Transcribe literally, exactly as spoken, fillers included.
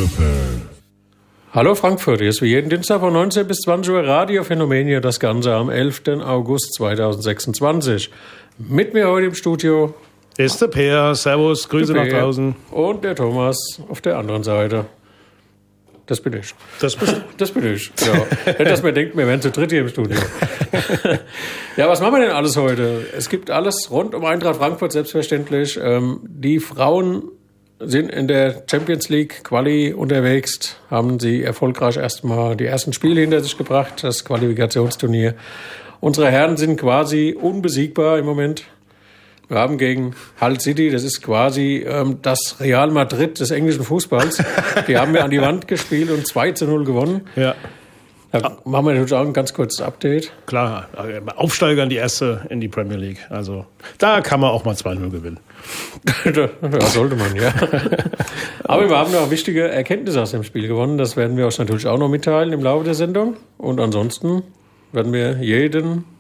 Superfans. Hallo Frankfurt, hier ist wie jeden Dienstag von neunzehn bis zwanzig Uhr Radio Phänomenia, das Ganze am elften August zweitausendsechsundzwanzig. Mit mir heute im Studio ist der Peer, servus, Grüße nach draußen. Und der Thomas auf der anderen Seite. Das bin ich. Das bist du? Das bin ich, ja. Nicht, dass man denkt, wir wären zu dritt hier im Studio. Ja, was machen wir denn alles heute? Es gibt alles rund um Eintracht Frankfurt, selbstverständlich. Ähm, die Frauen sind in der Champions League Quali unterwegs, haben sie erfolgreich erstmal die ersten Spiele hinter sich gebracht, das Qualifikationsturnier. Unsere Herren sind quasi unbesiegbar im Moment. Wir haben gegen Hull City, das ist quasi ähm, das Real Madrid des englischen Fußballs, die haben wir an die Wand gespielt und zwei zu null gewonnen. Ja. Da machen wir natürlich auch ein ganz kurzes Update. Klar, Aufsteiger in die erste, in die Premier League. Also da kann man auch mal zwei null gewinnen. Ja, sollte man, ja. Aber wir haben noch wichtige Erkenntnisse aus dem Spiel gewonnen. Das werden wir euch natürlich auch noch mitteilen im Laufe der Sendung. Und ansonsten werden wir jeden